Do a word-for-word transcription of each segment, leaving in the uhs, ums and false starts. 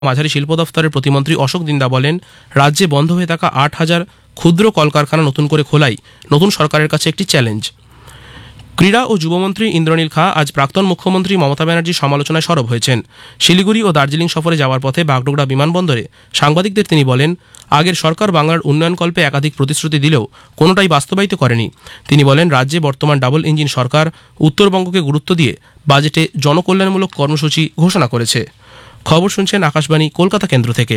মাঝারি শিল্প দফতরের প্রতিমন্ত্রী অশোক দিন্দা বলেন, রাজ্যে বন্ধ হয়ে থাকা আট হাজার ক্ষুদ্র কলকারখানা নতুন করে খোলাই নতুন সরকারের কাছে একটি চ্যালেঞ্জ। ক্রীড়া ও যুবমন্ত্রী ইন্দ্রনীল খা আজ প্রাক্তন মুখ্যমন্ত্রী মমতা ব্যানার্জির সমালোচনায় সরব হয়েছেন। শিলিগুড়ি ও দার্জিলিং সফরে যাওয়ার পথে বাগডোগরা বিমানবন্দরে সাংবাদিকদের তিনি বলেন, আগের সরকার বাংলার উন্নয়নকল্পে একাধিক প্রতিশ্রুতি দিলেও কোনোটাই বাস্তবায়িত করেনি। তিনি বলেন, রাজ্যে বর্তমান ডাবল ইঞ্জিন সরকার উত্তরবঙ্গকে গুরুত্ব দিয়ে বাজেটে জনকল্যাণমূলক কর্মসূচি ঘোষণা করেছে। খবর শুনছেন আকাশবাণী কলকাতা কেন্দ্র থেকে।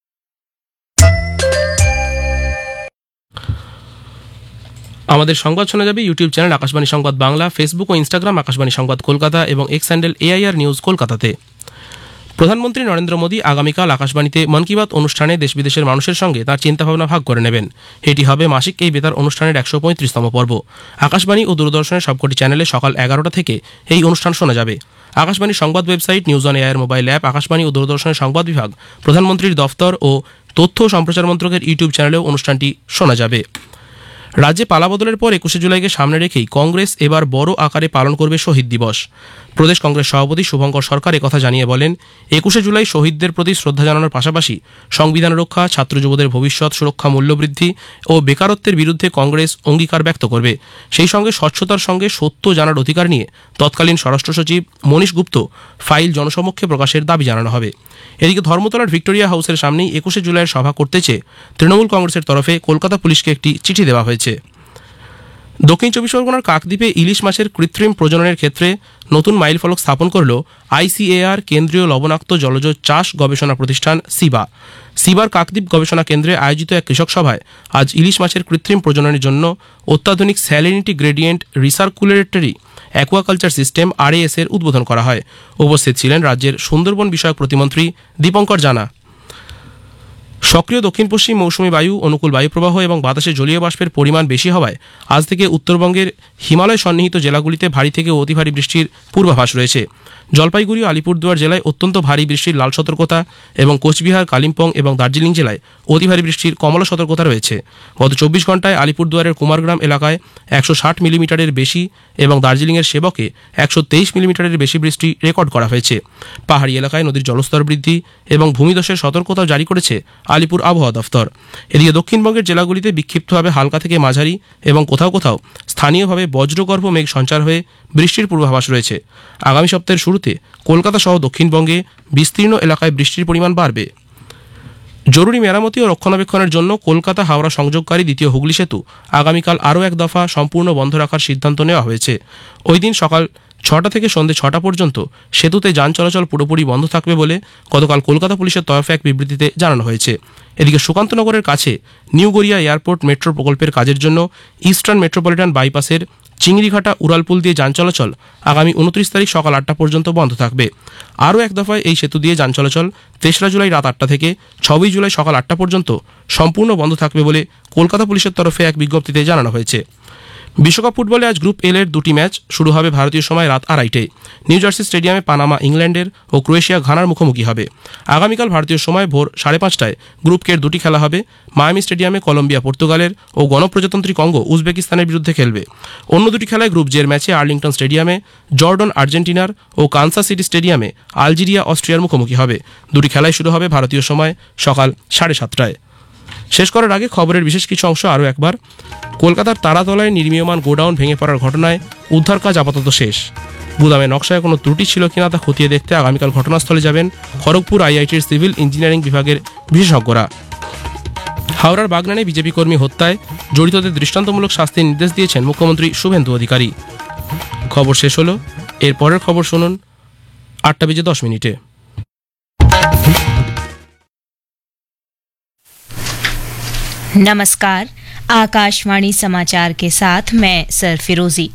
আমাদের সংবাদ শোনা যাবে ইউটিউব চ্যানেল আকাশবাণী সংবাদ বাংলা, ফেসবুক ও ইনস্টাগ্রাম আকাশবাণী সংবাদ কলকাতা এবং এক্স হ্যান্ডেল এআইআর নিউজ কলকাতাতে। প্রধানমন্ত্রী নরেন্দ্র মোদী আগামীকাল আকাশবাণীতে মন কি বাত অনুষ্ঠানে দেশ বিদেশের মানুষের সঙ্গে তাঁর চিন্তাভাবনা ভাগ করে নেবেন। এটি হবে মাসিক এই বেতার অনুষ্ঠানের একশো পঁয়ত্রিশতম পর্ব। আকাশবাণী ও দূরদর্শনের সবকটি চ্যানেলে সকাল এগারোটা থেকে এই অনুষ্ঠান শোনা যাবে। আকাশবাণীর সংবাদ website, news on AIR mobile app, Akashvani ও দূরদর্শনের সংবাদ বিভাগ, প্রধানমন্ত্রীর দফতর ও তথ্য ও সম্প্রচার মন্ত্রকের ইউটিউব চ্যানেলেও অনুষ্ঠানটি শোনা যাবে। রাজ্যে পালাবদলের পর একুশে জুলাইকে সামনে রেখেই কংগ্রেস এবার বড় আকারে পালন করবে শহীদ দিবস। প্রদেশ কংগ্রেস সভাপতি শুভঙ্কর সরকার একথা জানিয়ে বলেন, একুশে জুলাই শহীদদের প্রতি শ্রদ্ধা জানানোর পাশাপাশি সংবিধান রক্ষা, ছাত্র যুবদের ভবিষ্যৎ সুরক্ষা, মূল্যবৃদ্ধি ও বেকারত্বের বিরুদ্ধে কংগ্রেস অঙ্গীকার ব্যক্ত করবে। সেই সঙ্গে স্বচ্ছতার সঙ্গে সত্য জানার অধিকার নিয়ে তৎকালীন স্বরাষ্ট্র সচিব মনীশ গুপ্ত ফাইল জনসমক্ষে প্রকাশের দাবি জানানো হবে। এদিকে ধর্মতলার ভিক্টোরিয়া হাউসের সামনেই একুশে জুলাইয়ের সভা করতে চেয়ে তৃণমূল কংগ্রেসের তরফে কলকাতা পুলিশকে একটি চিঠি দেওয়া হয়েছে। দক্ষিণ চব্বিশ পরগনার কাকদ্বীপে ইলিশ মাছের কৃত্রিম প্রজননের ক্ষেত্রে নতুন মাইলফলক স্থাপন করল আইসিএআর, কেন্দ্রীয় লবণাক্ত জলজ চাষ গবেষণা প্রতিষ্ঠান সিবা। সিবার কাকদ্বীপ গবেষণা কেন্দ্রে আয়োজিত এক কৃষক সভায় আজ ইলিশ মাছের কৃত্রিম প্রজননের জন্য অত্যাধুনিক স্যালিনিটি গ্রেডিয়েন্ট রিসার্কুলেটরি অ্যাকুয়াকালচার সিস্টেম আরএএস এর উদ্বোধন করা হয়। উপস্থিত ছিলেন রাজ্যের সুন্দরবন বিষয়ক প্রতিমন্ত্রী দীপঙ্কর জানা। সক্রিয় দক্ষিণ পশ্চিম মৌসুমী বায়ু, অনুকূল বায়ুপ্রবাহ এবং বাতাসে জলীয় বাষ্পের পরিমাণ বেশি হওয়ায় আজ থেকে উত্তরবঙ্গের হিমালয় সন্নিহিত জেলাগুলিতে ভারী থেকে অতি ভারী বৃষ্টির পূর্বাভাস রয়েছে। জলপাইগুড়ি ও আলিপুরদুয়ার জেলায় অত্যন্ত ভারী বৃষ্টির লাল সতর্কতা এবং কোচবিহার, কালিম্পং এবং দার্জিলিং জেলায় অতি ভারী বৃষ্টির কমলা সতর্কতা রয়েছে। গত চব্বিশ ঘন্টায় আলিপুরদুয়ারের কুমারগ্রাম এলাকায় একশো ষাট মিলিমিটারের বেশি এবং দার্জিলিংয়ের সেবকে একশো তেইশ মিলিমিটারের বেশি বৃষ্টি রেকর্ড করা হয়েছে। পাহাড়ি এলাকায় নদীর জলস্তর বৃদ্ধি এবং ভূমিধসের সতর্কতাও জারি করেছে আলিপুর আবহাওয়া দফতর। এদিকে দক্ষিণবঙ্গের জেলাগুলিতে বিক্ষিপ্তভাবে হালকা থেকে মাঝারি এবং কোথাও কোথাও স্থানীয়ভাবে বজ্রগর্ভ মেঘ সঞ্চার হয়ে বৃষ্টির পূর্বাভাস রয়েছে। আগামী সপ্তাহের শুরুতে কলকাতা সহ দক্ষিণবঙ্গে বিস্তীর্ণ এলাকায় বৃষ্টির পরিমাণ বাড়বে। জরুরি মেরামতি ও রক্ষণাবেক্ষণের জন্য কলকাতা হাওড়া সংযোগকারী দ্বিতীয় হুগলি সেতু আগামীকাল আরও এক দফা সম্পূর্ণ বন্ধ রাখার সিদ্ধান্ত নেওয়া হয়েছে। ওই দিন সকাল ছটা থেকে সন্ধ্যে ছটা পর্যন্ত সেতুতে যান চলাচল পুরোপুরি বন্ধ থাকবে বলে গতকাল কলকাতা পুলিশের তরফে এক বিবৃতিতে জানানো হয়েছে। এদিকে সুকান্তনগরের কাছে নিউ গড়িয়া এয়ারপোর্ট মেট্রো প্রকল্পের কাজের জন্য ইস্টার্ন মেট্রোপলিটন বাইপাসের চিংড়িঘাটা উড়ালপুল দিয়ে যান চলাচল আগামী উনত্রিশ তারিখ সকাল আটটা পর্যন্ত বন্ধ থাকবে। আরও এক দফায় এই সেতু দিয়ে যান চলাচল তেসরা জুলাই রাত আটটা থেকে ছয়ই জুলাই সকাল আটটা পর্যন্ত সম্পূর্ণ বন্ধ থাকবে বলে কলকাতা পুলিশের তরফে এক বিজ্ঞপ্তিতে জানানো হয়েছে। বিশ্বকাপ ফুটবলে আজ গ্রুপ এল এর দুটি ম্যাচ শুরু হবে ভারতীয় সময় রাত আড়াইটায়। নিউ জার্সি স্টেডিয়ামে পানামা ইংল্যান্ডের ও ক্রোয়েশিয়া ঘানার মুখোমুখি হবে। আগামীকাল ভারতীয় সময় ভোর সাড়ে পাঁচটায় গ্রুপ কে এর দুটি খেলা হবে। মায়ামি স্টেডিয়ামে কলম্বিয়া পর্তুগালের ও গণপ্রজাতন্ত্রী কঙ্গো উজবেকিস্তানের বিরুদ্ধে খেলবে। অন্য দুটি খেলায় গ্রুপ জে এর ম্যাচে আর্লিংটন স্টেডিয়ামে জর্ডন আর্জেন্টিনার ও কানসাস সিটি স্টেডিয়ামে আলজেরিয়া অস্ট্রিয়ার মুখোমুখি হবে। দুটি খেলাই শুরু হবে ভারতীয় সময় সকাল সাড়ে সাতটায়। শেষ করার আগে খবরের বিশেষ কিছু অংশ আরও একবার। কলকাতার তারাতলায় নির্মীয়মান গোডাউন ভেঙে পড়ার ঘটনায় উদ্ধার কাজ আপাতত শেষ। গুদামে নকশায় কোনো ত্রুটি ছিল কিনা তা খতিয়ে দেখতে আগামীকাল ঘটনাস্থলে যাবেন খড়গপুর আইআইটির সিভিল ইঞ্জিনিয়ারিং বিভাগের বিশেষজ্ঞরা। হাওড়ার বাগনানে বিজেপি কর্মী হত্যায় জড়িতদের দৃষ্টান্তমূলক শাস্তির নির্দেশ দিয়েছেন মুখ্যমন্ত্রী শুভেন্দু অধিকারী। খবর শেষ হলো। এর পরের খবর শুনুন आठ बजे दस मिनटे। नमस्कार, आकाशवाणी समाचार के साथ मैं सर फिरोजी।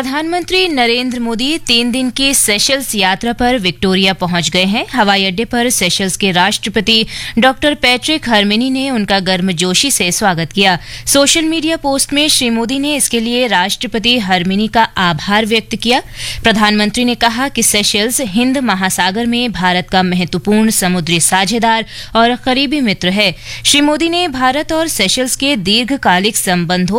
प्रधानमंत्री नरेंद्र मोदी तीन दिन की सेशल्स यात्रा पर विक्टोरिया पहुंच गए हैं। हवाई अड्डे पर सेशल्स के राष्ट्रपति डॉक्टर पैट्रिक हरमिनी ने उनका गर्मजोशी से स्वागत किया। सोशल मीडिया पोस्ट में श्री मोदी ने इसके लिए राष्ट्रपति हरमिनी का आभार व्यक्त किया। प्रधानमंत्री ने कहा कि सेशल्स हिंद महासागर में भारत का महत्वपूर्ण समुद्री साझेदार और करीबी मित्र है। श्री मोदी ने भारत और सेशल्स के दीर्घकालिक संबंधों